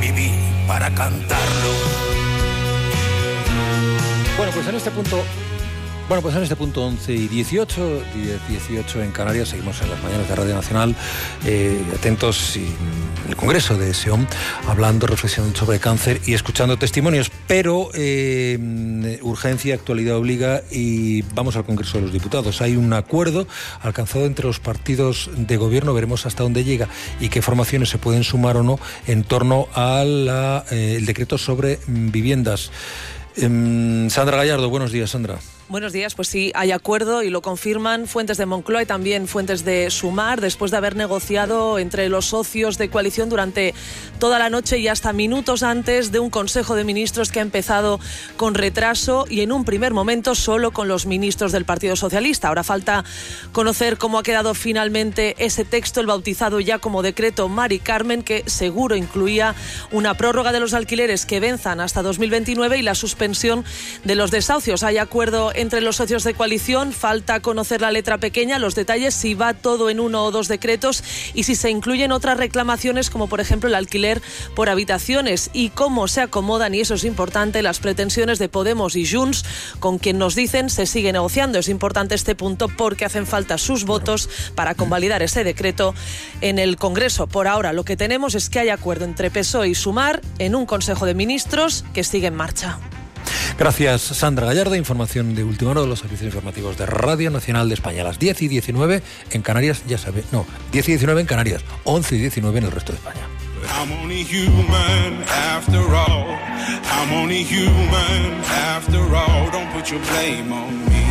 viví para cantarlo. Bueno, pues en este punto 11 y 18 en Canarias, seguimos en las mañanas de Radio Nacional, atentos en el Congreso de SEOM, hablando, reflexionando sobre cáncer y escuchando testimonios, pero urgencia, actualidad obliga y vamos al Congreso de los Diputados. Hay un acuerdo alcanzado entre los partidos de gobierno, veremos hasta dónde llega y qué formaciones se pueden sumar o no en torno al decreto sobre viviendas. Sandra Gallardo, buenos días, Sandra. Buenos días, pues sí, hay acuerdo y lo confirman fuentes de Moncloa y también fuentes de Sumar, después de haber negociado entre los socios de coalición durante toda la noche y hasta minutos antes de un Consejo de Ministros que ha empezado con retraso y en un primer momento solo con los ministros del Partido Socialista. Ahora falta conocer cómo ha quedado finalmente ese texto, el bautizado ya como decreto Mari Carmen, que seguro incluía una prórroga de los alquileres que venzan hasta 2029 y la suspensión de los desahucios. Hay acuerdo entre los socios de coalición, falta conocer la letra pequeña, los detalles, si va todo en uno o dos decretos y si se incluyen otras reclamaciones como por ejemplo el alquiler por habitaciones y cómo se acomodan, y eso es importante, las pretensiones de Podemos y Junts, con quien nos dicen se sigue negociando. Es importante este punto porque hacen falta sus votos para convalidar ese decreto en el Congreso. Por ahora lo que tenemos es que hay acuerdo entre PSOE y Sumar en un Consejo de Ministros que sigue en marcha. Gracias, Sandra Gallardo. Información de última hora de los servicios informativos de Radio Nacional de España. A las 10 y 19 en Canarias, 10 y 19 en Canarias, 11 y 19 en el resto de España. I'm only human after all. I'm only human after all. Don't put your blame on me.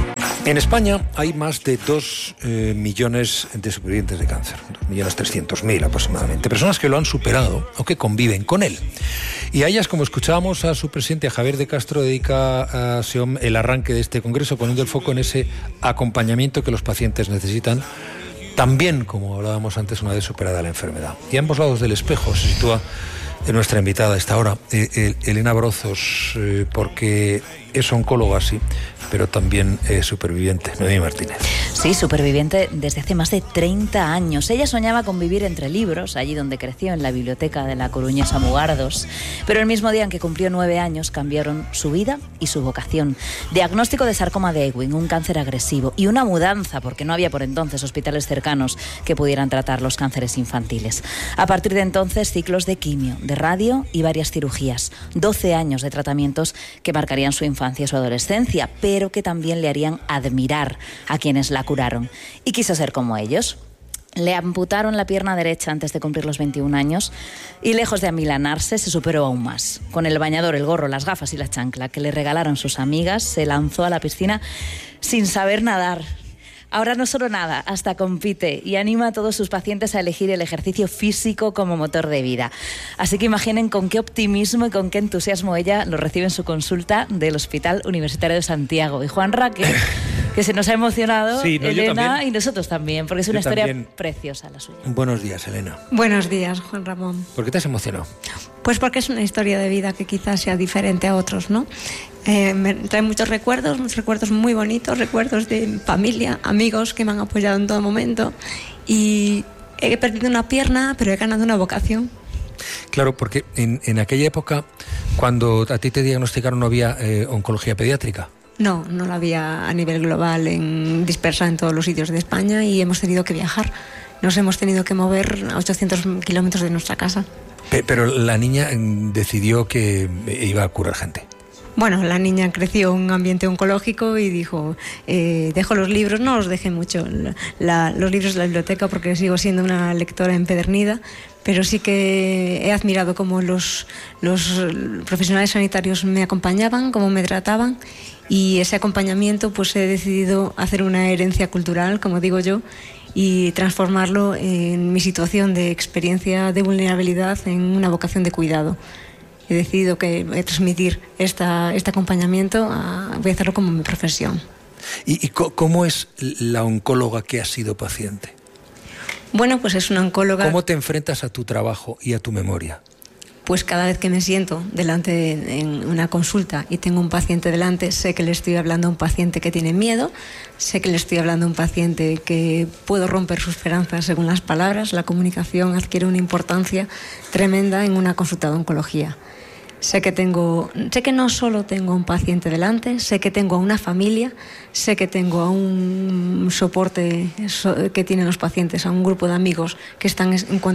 En España hay más de 2 millones de supervivientes de cáncer, 2.300.000 aproximadamente, personas que lo han superado o que conviven con él. Y a ellas, como escuchábamos a su presidente, a Javier de Castro, dedica a SEOM el arranque de este congreso poniendo el foco en ese acompañamiento que los pacientes necesitan, también, como hablábamos antes, una vez superada la enfermedad. Y a ambos lados del espejo se sitúa nuestra invitada a esta hora, Elena Brozos, porque es oncóloga, sí, pero también es superviviente. Noemí Martínez. Sí, superviviente desde hace más de 30 años. Ella soñaba con vivir entre libros, allí donde creció, en la biblioteca de la coruñesa Mugardos. Pero el mismo día en que cumplió 9 años, cambiaron su vida y su vocación. Diagnóstico de sarcoma de Ewing, un cáncer agresivo, y una mudanza, porque no había por entonces hospitales cercanos que pudieran tratar los cánceres infantiles. A partir de entonces, ciclos de quimio, de radio y varias cirugías. 12 años de tratamientos que marcarían su infancia y su adolescencia, pero que también le harían admirar a quienes la curaron. Y quiso ser como ellos. Le amputaron la pierna derecha antes de cumplir los 21 años y, lejos de amilanarse, se superó aún más. Con el bañador, el gorro, las gafas y la chancla que le regalaron sus amigas, se lanzó a la piscina sin saber nadar. Ahora no solo nada, hasta compite y anima a todos sus pacientes a elegir el ejercicio físico como motor de vida. Así que imaginen con qué optimismo y con qué entusiasmo ella lo recibe en su consulta del Hospital Universitario de Santiago. Y Juan Raque, que se nos ha emocionado, sí, Elena y nosotros también, porque es una historia preciosa la suya. Buenos días, Elena. Buenos días, Juan Ramón. ¿Por qué te has emocionado? Pues porque es una historia de vida que quizás sea diferente a otros, ¿no? Me trae muchos recuerdos muy bonitos, recuerdos de familia, amigos que me han apoyado en todo momento, y he perdido una pierna, pero he ganado una vocación. Claro, porque en aquella época, cuando a ti te diagnosticaron, no había oncología pediátrica. No la había a nivel global, dispersa en todos los sitios de España, y hemos tenido que viajar. Nos hemos tenido que mover a 800 kilómetros de nuestra casa. Pero la niña decidió que iba a curar gente. Bueno, la niña creció en un ambiente oncológico y dijo, dejo los libros, no los dejé mucho, los libros de la biblioteca, porque sigo siendo una lectora empedernida, pero sí que he admirado cómo los profesionales sanitarios me acompañaban, cómo me trataban, y ese acompañamiento pues he decidido hacer una herencia cultural, como digo yo, y transformarlo en mi situación de experiencia de vulnerabilidad en una vocación de cuidado. He decidido que voy a transmitir este acompañamiento, voy a hacerlo como mi profesión. ¿Y cómo es la oncóloga que ha sido paciente? Bueno, pues es una oncóloga... ¿Cómo te enfrentas a tu trabajo y a tu memoria? pues cada vez que me siento delante en una consulta y tengo un paciente delante, sé que le estoy hablando a un paciente que tiene miedo, sé que le estoy hablando a un paciente que puedo romper sus esperanzas según las palabras. La comunicación adquiere una importancia tremenda en una consulta de oncología. Sé que no solo tengo a un paciente delante, sé que tengo a una familia, sé que tengo a un soporte que tienen los pacientes, a un grupo de amigos que están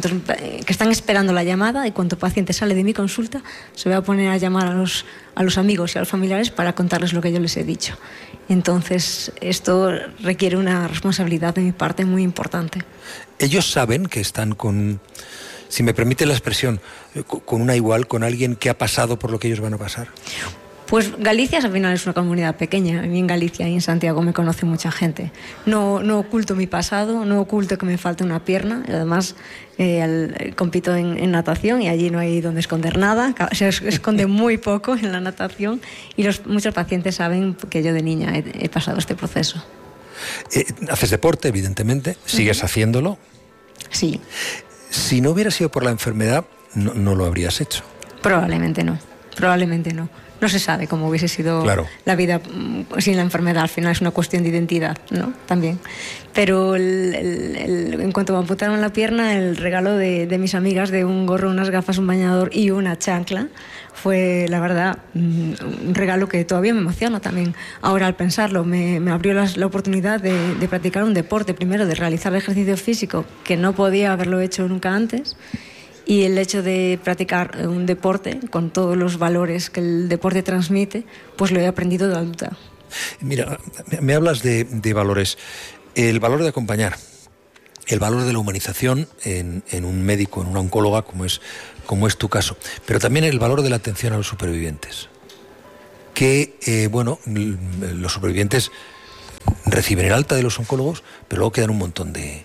esperando la llamada, y cuando el paciente sale de mi consulta se va a poner a llamar a los amigos y a los familiares para contarles lo que yo les he dicho. Entonces esto requiere una responsabilidad de mi parte muy importante. Ellos saben que están con, si me permite la expresión, con una igual, con alguien que ha pasado por lo que ellos van a pasar. Pues Galicia al final es una comunidad pequeña. A mí en Galicia y en Santiago me conoce mucha gente. No oculto mi pasado, no oculto que me falta una pierna. Y además compito en natación, y allí no hay donde esconder nada. Se esconde muy poco en la natación, y muchos pacientes saben que yo de niña he pasado este proceso. Haces deporte, evidentemente. ¿Sigues haciéndolo? Sí. Si no hubiera sido por la enfermedad, no lo habrías hecho. Probablemente no. No se sabe cómo hubiese sido la vida sin la enfermedad. Al final es una cuestión de identidad, ¿no? También. Pero en cuanto me amputaron la pierna, el regalo de mis amigas de un gorro, unas gafas, un bañador y una chancla fue, la verdad, un regalo que todavía me emociona también. Ahora, al pensarlo, me abrió la oportunidad de practicar un deporte, primero de realizar ejercicio físico, que no podía haberlo hecho nunca antes. Y el hecho de practicar un deporte con todos los valores que el deporte transmite, pues lo he aprendido de adulta. Mira, me hablas de valores. El valor de acompañar, el valor de la humanización en un médico, en una oncóloga, como es tu caso, pero también el valor de la atención a los supervivientes. Que, los supervivientes reciben el alta de los oncólogos, pero luego quedan un montón de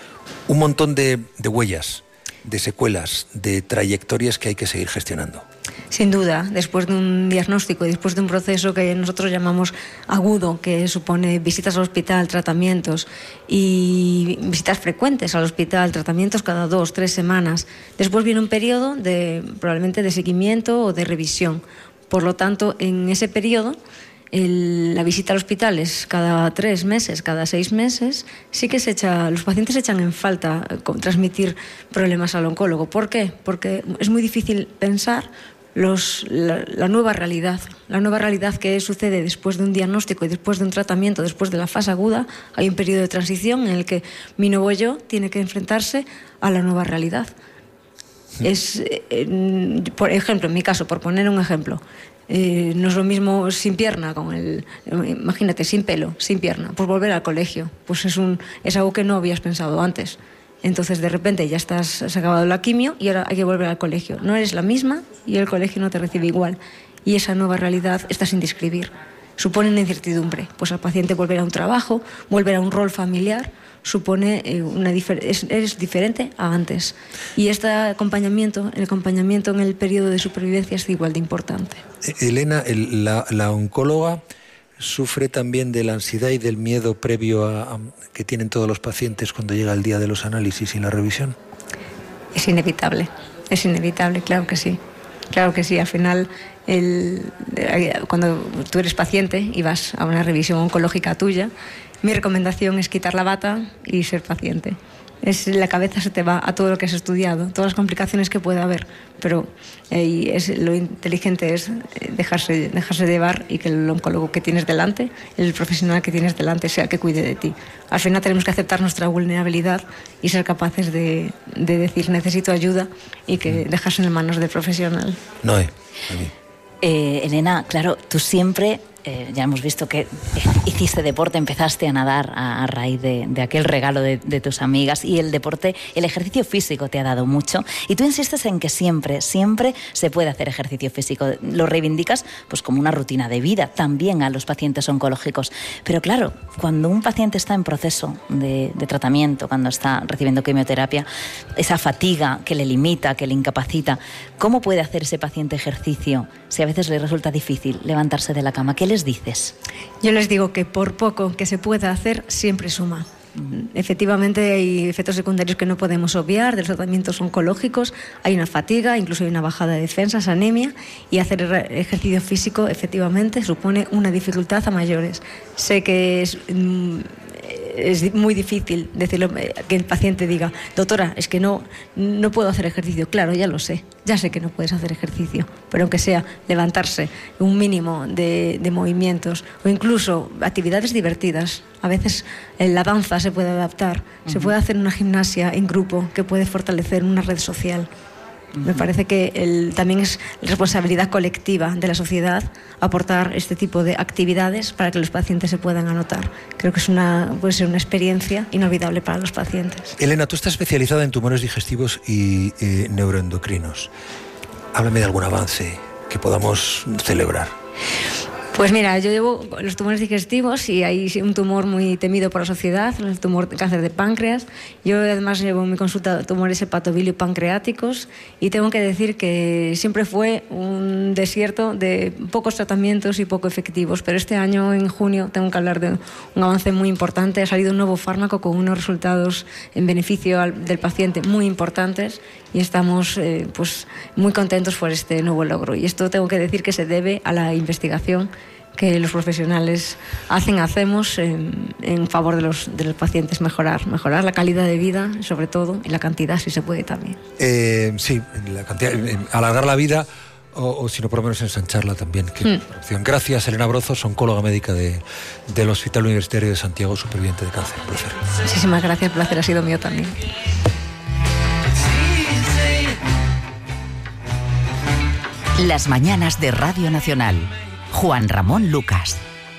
huellas, de secuelas, de trayectorias que hay que seguir gestionando. Sin duda, después de un diagnóstico y después de un proceso que nosotros llamamos agudo, que supone visitas al hospital, tratamientos y visitas frecuentes al hospital, tratamientos cada 2-3 semanas, después viene un periodo probablemente de seguimiento o de revisión. Por lo tanto, en ese periodo, la visita al hospital es cada 3 meses, cada 6 meses. Sí que los pacientes echan en falta transmitir problemas al oncólogo. ¿Por qué? Porque es muy difícil pensar la nueva realidad. La nueva realidad que sucede después de un diagnóstico y después de un tratamiento, después de la fase aguda. Hay un periodo de transición en el que mi nuevo yo tiene que enfrentarse a la nueva realidad. Por ejemplo, en mi caso, por poner un ejemplo, no es lo mismo sin pierna, imagínate, sin pelo, sin pierna, pues volver al colegio, pues es algo que no habías pensado antes. Entonces de repente ya has acabado la quimio y ahora hay que volver al colegio. No eres la misma y el colegio no te recibe igual, y esa nueva realidad está sin describir. Supone una incertidumbre, pues al paciente volver a un trabajo, volver a un rol familiar, supone es diferente a antes. Y el acompañamiento en el periodo de supervivencia es igual de importante. Elena, la oncóloga sufre también de la ansiedad y del miedo previo que tienen todos los pacientes cuando llega el día de los análisis y la revisión. Es inevitable, claro que sí. Claro que sí, al final, cuando tú eres paciente y vas a una revisión oncológica tuya, mi recomendación es quitar la bata y ser paciente. La cabeza se te va a todo lo que has estudiado, todas las complicaciones que pueda haber, pero lo inteligente es dejarse llevar, y que el oncólogo que tienes delante, el profesional que tienes delante, sea el que cuide de ti. Al final tenemos que aceptar nuestra vulnerabilidad y ser capaces de decir necesito ayuda, y que dejarse en manos del profesional. Elena, claro, tú siempre... ya hemos visto que hiciste deporte, empezaste a nadar a raíz de aquel regalo de tus amigas, y el deporte, el ejercicio físico te ha dado mucho, y tú insistes en que siempre se puede hacer ejercicio físico, lo reivindicas pues como una rutina de vida también a los pacientes oncológicos. Pero claro, cuando un paciente está en proceso de tratamiento, cuando está recibiendo quimioterapia, esa fatiga que le limita, que le incapacita, ¿cómo puede hacer ese paciente ejercicio si a veces le resulta difícil levantarse de la cama? ¿Qué les dices? Yo les digo que por poco que se pueda hacer, siempre suma. efectivamente hay efectos secundarios que no podemos obviar de los tratamientos oncológicos. Hay una fatiga, incluso hay una bajada de defensas, anemia, y hacer ejercicio físico efectivamente supone una dificultad a mayores. Sé que es muy difícil decirlo, que el paciente diga: doctora, es que no puedo hacer ejercicio. Claro, ya lo sé, ya sé que no puedes hacer ejercicio, pero aunque sea levantarse, un mínimo de movimientos, o incluso actividades divertidas. A veces la danza se puede adaptar, se puede hacer una gimnasia en grupo que puede fortalecer una red social. Me parece que también es responsabilidad colectiva de la sociedad aportar este tipo de actividades para que los pacientes se puedan anotar. Creo que puede ser una experiencia inolvidable para los pacientes. Elena, tú estás especializada en tumores digestivos y neuroendocrinos. Háblame de algún avance que podamos celebrar. Pues mira, yo llevo los tumores digestivos y hay un tumor muy temido por la sociedad, el cáncer de páncreas. Yo además llevo en mi consulta tumores hepatobilio pancreáticos y tengo que decir que siempre fue un desierto de pocos tratamientos y poco efectivos, pero este año, en junio, tengo que hablar de un avance muy importante. Ha salido un nuevo fármaco con unos resultados en beneficio del paciente muy importantes y estamos pues muy contentos por este nuevo logro. Y esto tengo que decir que se debe a la investigación que los profesionales hacemos en favor de los pacientes, mejorar la calidad de vida, sobre todo, y la cantidad, si se puede también. Sí, la cantidad, alargar la vida o si no, por lo menos ensancharla también. Gracias, Elena Brozos, oncóloga médica del Hospital Universitario de Santiago, superviviente de cáncer. Un placer. Muchísimas gracias, el placer ha sido mío también. Las mañanas de Radio Nacional. Juan Ramón Lucas.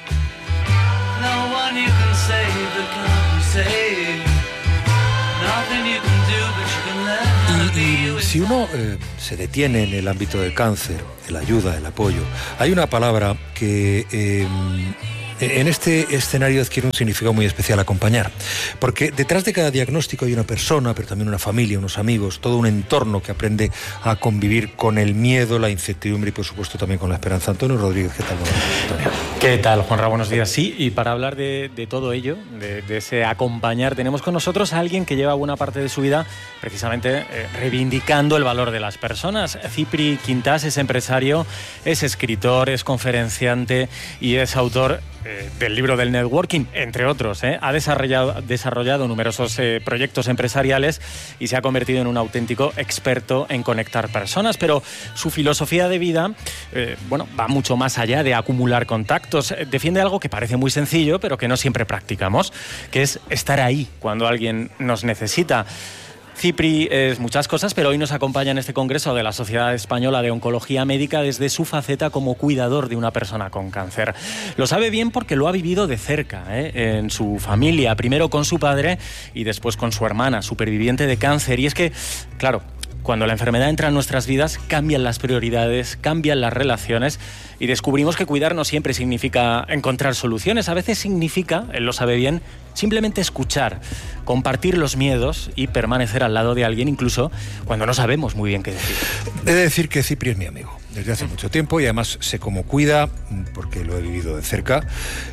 Y si uno se detiene en el ámbito del cáncer, la ayuda, el apoyo, hay una palabra que en este escenario adquiere un significado muy especial: acompañar. Porque detrás de cada diagnóstico hay una persona, pero también una familia, unos amigos, todo un entorno que aprende a convivir con el miedo, la incertidumbre y, por supuesto, también con la esperanza. Antonio Rodríguez, ¿qué tal? Antonio. ¿Qué tal, Juanra? Buenos días. Sí, y para hablar de todo ello, de ese acompañar, tenemos con nosotros a alguien que lleva buena parte de su vida precisamente reivindicando el valor de las personas. Cipri Quintás es empresario, es escritor, es conferenciante y es autor del libro del networking, entre otros. Ha desarrollado numerosos proyectos empresariales y se ha convertido en un auténtico experto en conectar personas, pero su filosofía de vida va mucho más allá de acumular contactos. Defiende algo que parece muy sencillo, pero que no siempre practicamos, que es estar ahí cuando alguien nos necesita. Cipri es muchas cosas, pero hoy nos acompaña en este congreso de la Sociedad Española de Oncología Médica desde su faceta como cuidador de una persona con cáncer. Lo sabe bien porque lo ha vivido de cerca, en su familia, primero con su padre y después con su hermana, superviviente de cáncer. Y es que, claro, cuando la enfermedad entra en nuestras vidas, cambian las prioridades, cambian las relaciones y descubrimos que cuidar no siempre significa encontrar soluciones. A veces significa, él lo sabe bien, simplemente escuchar, compartir los miedos y permanecer al lado de alguien, incluso cuando no sabemos muy bien qué decir. He de decir que Cipri es mi amigo desde hace mucho tiempo y además sé cómo cuida, porque lo he vivido de cerca,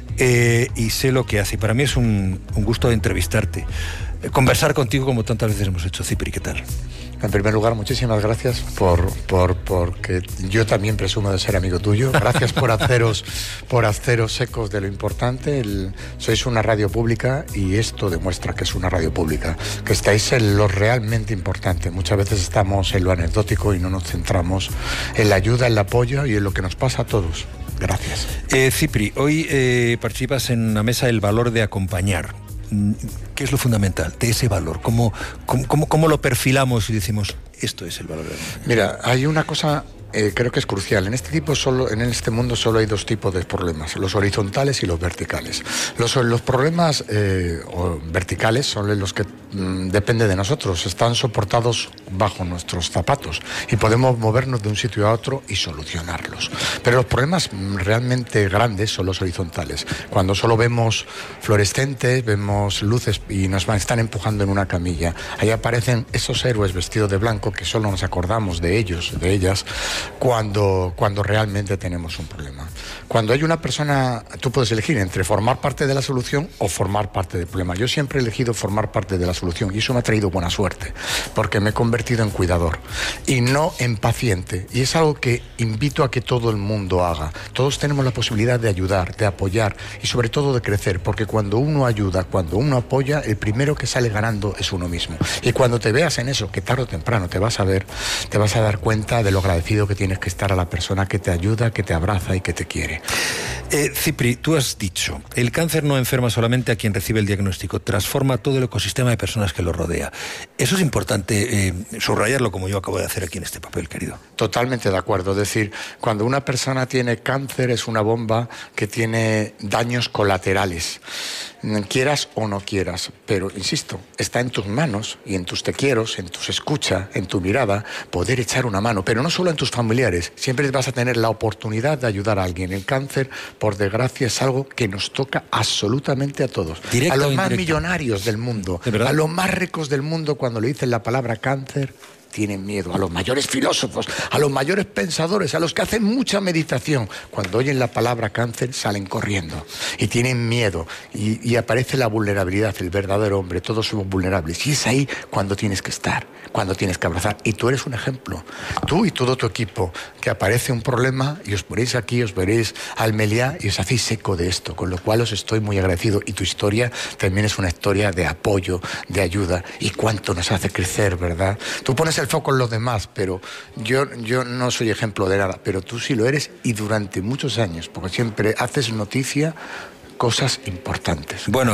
y sé lo que hace. Y para mí es un gusto entrevistarte, conversar contigo como tantas veces hemos hecho. Cipri, ¿qué tal? En primer lugar, muchísimas gracias porque yo también presumo de ser amigo tuyo. Gracias por haceros ecos de lo importante. Sois una radio pública y esto demuestra que es una radio pública, que estáis en lo realmente importante. Muchas veces estamos en lo anecdótico y no nos centramos en la ayuda, en el apoyo y en lo que nos pasa a todos. Gracias. Cipri, hoy participas en una mesa del valor de acompañar. ¿Qué es lo fundamental de ese valor? ¿Cómo lo perfilamos y decimos, esto es el valor de acompañar? Mira, hay una cosa creo que es crucial. En este mundo solo hay dos tipos de problemas, los horizontales y los verticales. Los problemas verticales son los que dependen de nosotros, están soportados bajo nuestros zapatos y podemos movernos de un sitio a otro y solucionarlos. Pero los problemas realmente grandes son los horizontales, cuando solo vemos fluorescentes, vemos luces y nos están empujando en una camilla. Ahí aparecen esos héroes vestidos de blanco que solo nos acordamos de ellos, de ellas, cuando realmente tenemos un problema. Cuando hay una persona, tú puedes elegir entre formar parte de la solución o formar parte del problema. Yo siempre he elegido formar parte de la solución y eso me ha traído buena suerte, porque me he convertido en cuidador y no en paciente. Y es algo que invito a que todo el mundo haga. Todos tenemos la posibilidad de ayudar, de apoyar y sobre todo de crecer, porque cuando uno ayuda, cuando uno apoya, el primero que sale ganando es uno mismo. Y cuando te veas en eso, que tarde o temprano te vas a ver, te vas a dar cuenta de lo agradecido que tienes que estar a la persona que te ayuda, que te abraza y que te quiere. Cipri, tú has dicho, el cáncer no enferma solamente a quien recibe el diagnóstico, transforma todo el ecosistema de personas que lo rodea. Eso es importante subrayarlo, como yo acabo de hacer aquí en este papel, querido. Totalmente de acuerdo. Es decir, cuando una persona tiene cáncer es una bomba que tiene daños colaterales, quieras o no quieras. Pero, insisto, está en tus manos y en tus te quieros, en tus escuchas, en tu mirada, poder echar una mano. Pero no solo en tus familiares, siempre vas a tener la oportunidad de ayudar a alguien. El cáncer, por desgracia, es algo que nos toca absolutamente a todos. Directo a los o más indirecto. Millonarios del mundo, a los más ricos del mundo, cuando le dicen la palabra cáncer, tienen miedo. A los mayores filósofos, a los mayores pensadores, a los que hacen mucha meditación, cuando oyen la palabra cáncer salen corriendo y tienen miedo y aparece la vulnerabilidad, el verdadero hombre. Todos somos vulnerables y es ahí cuando tienes que estar, cuando tienes que abrazar. Y tú eres un ejemplo, tú y todo tu equipo, que aparece un problema y os ponéis aquí, os veréis al Meliá y os hacéis eco de esto, con lo cual os estoy muy agradecido. Y tu historia también es una historia de apoyo, de ayuda, y cuánto nos hace crecer, ¿verdad? Tú pones el foco en los demás, pero yo no soy ejemplo de nada, pero tú sí lo eres, y durante muchos años, porque siempre haces noticia, cosas importantes. Bueno,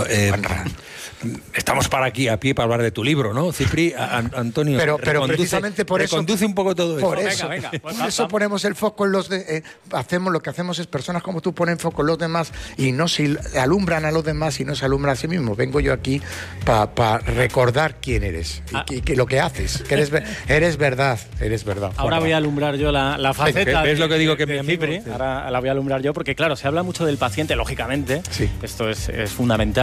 estamos para aquí a pie para hablar de tu libro, ¿no, Cipri? Antonio, pero precisamente por eso conduce un poco todo eso. Por eso, Venga, pues por eso ponemos el foco en los hacemos lo que hacemos es personas como tú ponen foco en los demás y no se alumbran a los demás y no se alumbran a sí mismos. Vengo yo aquí para recordar quién eres y que lo que haces, que eres verdad. Ahora voy a alumbrar yo la faceta. Es lo que digo que de mi amigo. Cipri. Ahora la voy a alumbrar yo porque, claro, se habla mucho del paciente, lógicamente. Sí. Esto es fundamental.